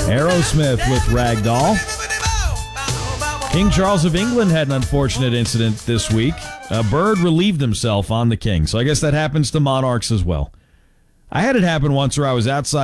Aerosmith with Ragdoll. King Charles of England had an unfortunate incident this week. A bird relieved himself on the king, so I guess that happens to monarchs as well. I had it happen once where I was outside